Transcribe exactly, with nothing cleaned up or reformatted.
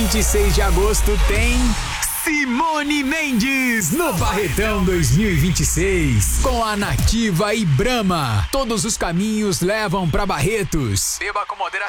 vinte e seis de agosto tem Simone Mendes no Barretão dois mil e vinte e seis, com a Nativa e Brahma. Todos os caminhos levam pra Barretos. Beba com moderação.